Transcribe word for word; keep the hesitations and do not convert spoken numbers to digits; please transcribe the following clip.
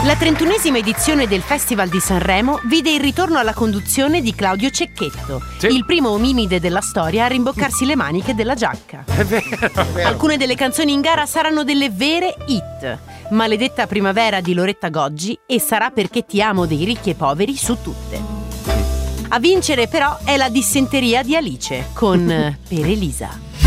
La trentunesima edizione del Festival di Sanremo vide il ritorno alla conduzione di Claudio Cecchetto, Sì. il primo ominide della storia a rimboccarsi le maniche della giacca. È vero, è vero. Alcune delle canzoni in gara saranno delle vere hit. Maledetta primavera di Loretta Goggi e Sarà perché ti amo dei Ricchi e Poveri su tutte. A vincere però è la dissenteria di Alice con Per Elisa.